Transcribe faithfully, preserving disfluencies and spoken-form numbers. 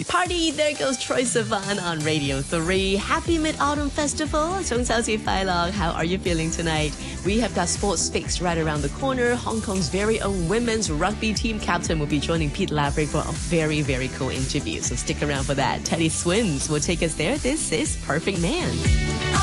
Party, there goes Troye Sivan on Radio three. Happy Mid-Autumn Festival. 中秋節快樂. How are you feeling tonight? We have got sports fix right around the corner. Hong Kong's very own women's rugby team captain will be joining Pete Laverick for a very, very cool interview. So stick around for that. Teddy Swims will take us there. This is Perfect Man.